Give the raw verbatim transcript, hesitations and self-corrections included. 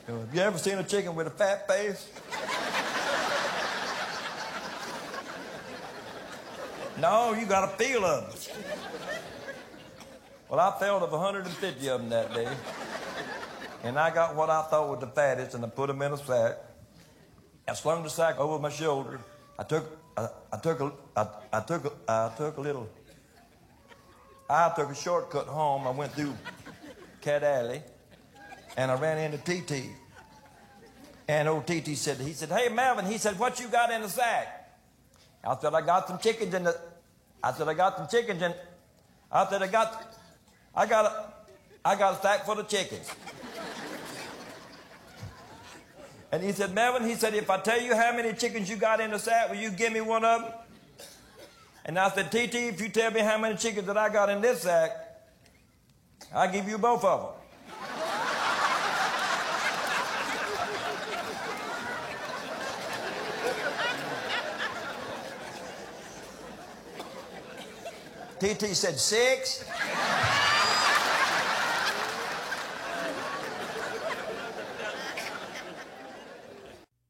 Uh, Have you ever seen a chicken with a fat face? No, you got a feel of it. Well, I felt of one hundred fifty of them that day. And I got what I thought was the fattest, and I put them in a sack. I slung the sack over my shoulder. I took, I, I took a, I, I took a, I took a little, I took a shortcut home. I went through Cat Alley, and I ran into T T. And old T T said, he said, "Hey, Melvin," he said, "what you got in the sack?" I said, "I got some chickens in the," I said, "I got some chickens in," I said, I got, I got a, I got a sack full of chickens. And he said, "Melvin," he said, "if I tell you how many chickens you got in the sack, will you give me one of them?" And I said, "T T, if you tell me how many chickens that I got in this sack, I'll give you both of them." T T said, "Six."